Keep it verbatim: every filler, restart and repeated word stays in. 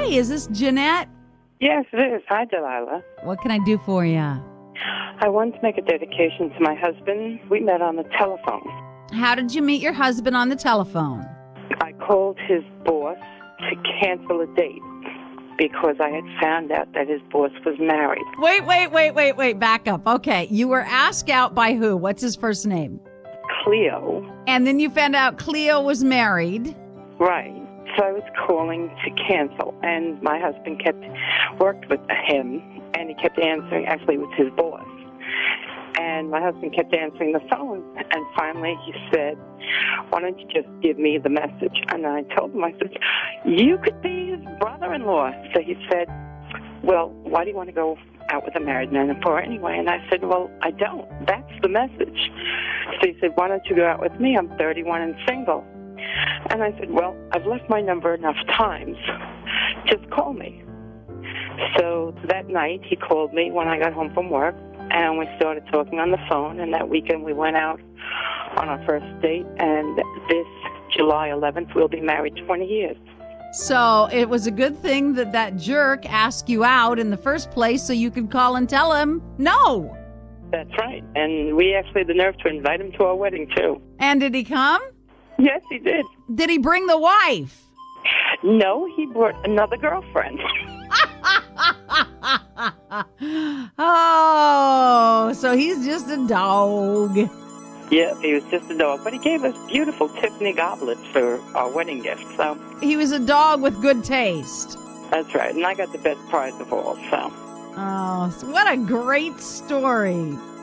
is this Jeanette? Yes, it is. Hi, Delilah. What can I do for you? I wanted to make a dedication to my husband. We met on the telephone. How did you meet your husband on the telephone? I called his boss to cancel a date because I had found out that his boss was married. Wait, wait, wait, wait, wait. Back up. Okay. You were asked out by who? What's his first name? Cleo. And then you found out Cleo was married. Right. So I was calling to cancel, and my husband kept worked with him, and he kept answering, actually with his boss. And my husband kept answering the phone, and finally he said, why don't you just give me the message? And I told him, I said, you could be his brother-in-law. So he said, well, why do you want to go out with a married man for anyway? And I said, well, I don't. That's the message. So he said, why don't you go out with me? I'm thirty-one and single. And I said, well, I've left my number enough times. Just call me. So that night he called me when I got home from work, and we started talking on the phone, and that weekend we went out on our first date, and this July eleventh we'll be married twenty years. So it was a good thing that that jerk asked you out in the first place so you could call and tell him no. That's right. And we actually had the nerve to invite him to our wedding, too. And did he come? Yes, he did. Did he bring the wife? No, he brought another girlfriend. Oh, so he's just a dog. Yeah, he was just a dog. But he gave us beautiful Tiffany goblets for our wedding gift. So he was a dog with good taste. That's right. And I got the best prize of all, so. Oh, so what a great story.